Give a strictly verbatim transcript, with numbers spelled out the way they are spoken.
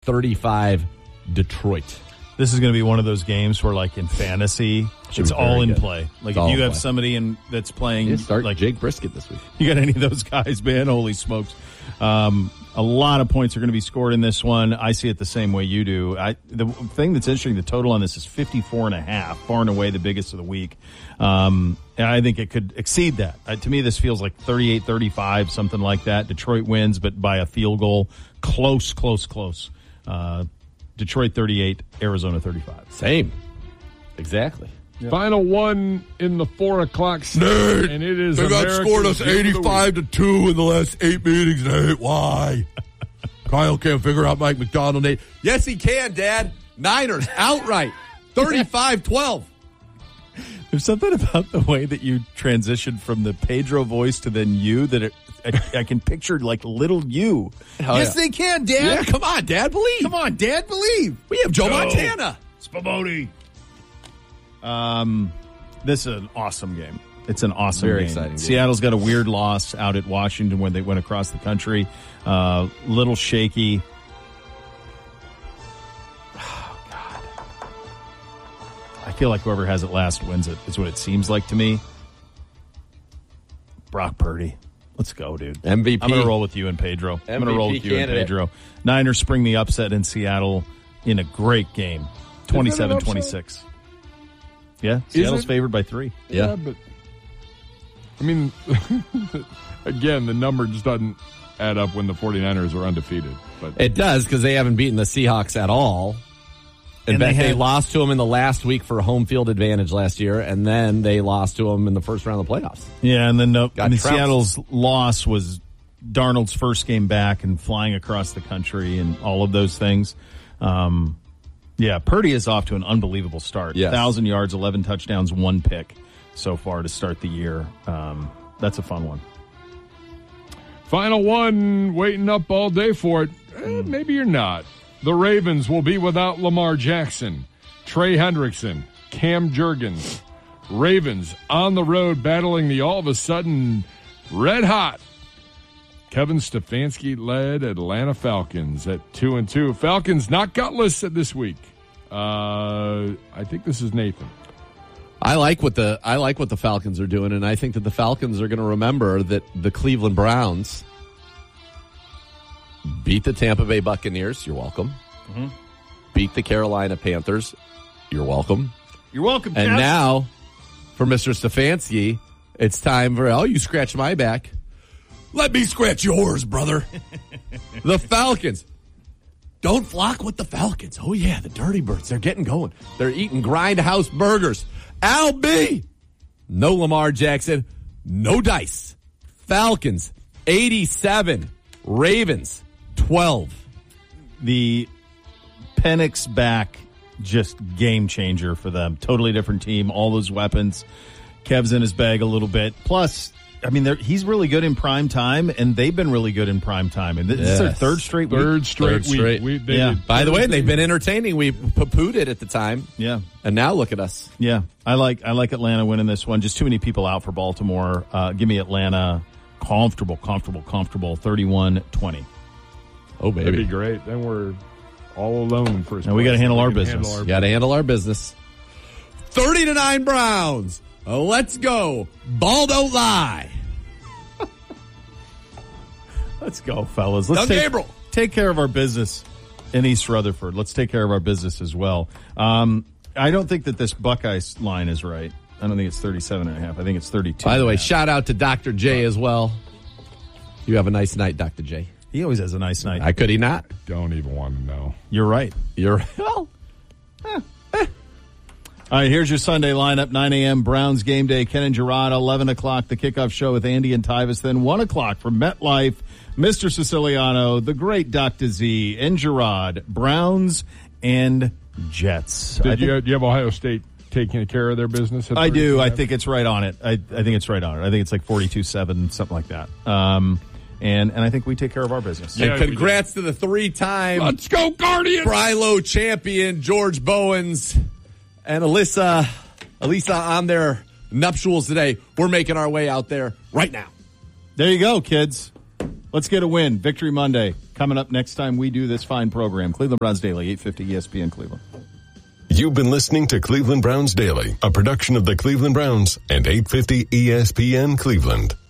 thirty-five Detroit. This is going to be one of those games where, like in fantasy, Should it's all in good. play. Like It's if all you in have play. somebody in that's playing, Yeah, start like Jake Brisket this week. You got any of those guys, man? Holy smokes! Um, a lot of points are going to be scored in this one. I see it the same way you do. I, the thing that's interesting, the total on this is fifty-four and a half, far and away the biggest of the week. Um, and I think it could exceed that. Uh, to me, this feels like thirty-eight thirty-five, something like that. Detroit wins, but by a field goal. Close, close, close. Uh, Detroit thirty-eight, Arizona thirty-five. Same. Exactly. Yep. Final one in the four o'clock slate, Nate, and it is they got America's scored us Game of the eighty-five to two in the last eight meetings, Nate. Why? Kyle can't figure out Mike McDonald, Nate. Yes, he can, Dad. Niners outright. thirty-five twelve. There's something about the way that you transitioned from the Pedro voice to then you that it, I, I can picture like little you. Hell yes, yeah. they can, Dad. Yeah, come on, Dad, believe. Come on, Dad, believe. We have Joe Go. Montana. Spumoni. Um, this is an awesome game. It's an awesome Very game. exciting game. Seattle's got a weird loss out at Washington when they went across the country. Uh, little shaky. Oh, God. I feel like whoever has it last wins it, is what it seems like to me. Brock Purdy. Let's go, dude. M V P. I'm going to roll with you and Pedro. I'm going to roll with you candidate. and Pedro. Niners spring the upset in Seattle in a great game. twenty-seven twenty-six. Yeah, Seattle's it? favored by three. Yeah. yeah, but I mean, again, the number just doesn't add up when the 49ers are undefeated. But It does because they haven't beaten the Seahawks at all. In And fact, they they, had- lost to them in the last week for home field advantage last year, and then they lost to them in the first round of the playoffs. Yeah, and then no, Got I mean, trounced. Seattle's loss was Darnold's first game back and flying across the country and all of those things. Um, yeah, Purdy is off to an unbelievable start. Yes. one thousand yards, eleven touchdowns, one pick so far to start the year. Um, that's a fun one. final one, waiting up all day for it. Eh, maybe you're not. The Ravens will be without Lamar Jackson, Trey Hendrickson, Cam Jurgens. Ravens on the road battling the all of a sudden red hot Kevin Stefanski led Atlanta Falcons at two and two. Falcons not gutless at this week. Uh, I think this is Nathan. I like what the I like what the Falcons are doing, and I think that the Falcons are going to remember that the Cleveland Browns beat the Tampa Bay Buccaneers. You're welcome. Mm-hmm. Beat the Carolina Panthers. You're welcome. You're welcome, And Kev. now, for Mister Stefanski, it's time for oh, you scratch my back. Let me scratch yours, brother. The Falcons. Don't flock with the Falcons. Oh, yeah, the Dirty Birds. They're getting going. They're eating grindhouse burgers. Al B. No Lamar Jackson. No dice. Falcons, eighty-seven. Ravens, twelve. the Penix back, just game changer for them. Totally different team. All those weapons. Kev's in his bag a little bit. Plus, I mean, they're, he's really good in prime time, and they've been really good in prime time. And this is their Yes. third straight week. Third straight Third week. straight. We, they Yeah. did By the way, third they've been entertaining. We poo-pooed it at the time. Yeah. And now look at us. Yeah, I like I like Atlanta winning this one. Just too many people out for Baltimore. Uh, give me Atlanta comfortable, comfortable, comfortable, thirty-one twenty. Oh, That'd be baby. great. Then we're all alone in first And we place. gotta handle We our can business. handle our Got to handle our business. thirty to nine Browns. Let's go. Ball don't lie. Let's go, fellas. Let's Doug take, Gabriel. take care of our business in East Rutherford. Let's take care of our business as well. Um, I don't think that this Buckeyes line is right. I don't think it's thirty-seven and a half. I think it's thirty-two. By the way, and a half. shout out to Doctor J as well. You have a nice night, Doctor J. He always has a nice night. I could he not? Don't even want to know. You're right. You're well. All right, here's your Sunday lineup. nine a.m. Browns game day. Ken and Gerard, eleven o'clock, the kickoff show with Andy and Tyvis. Then one o'clock from MetLife, Mister Siciliano, the great Doctor Z, and Gerard, Browns and Jets. I Did you, think- do you have Ohio State taking care of their business? At I do. I thirty-five? think it's right on it. I, I think it's right on it. I think it's like forty-two seven, something like that. Um, and, and I think we take care of our business. Yeah, And we congrats to the three-time Let's go, Guardians! Brilo champion, George Bowens and Alyssa, Alyssa on their nuptials today. We're making our way out there right now. There you go, kids. Let's get a win. Victory Monday. Coming up next time we do this fine program, Cleveland Browns Daily, eight fifty E S P N Cleveland. You've been listening to Cleveland Browns Daily, a production of the Cleveland Browns and eight fifty E S P N Cleveland.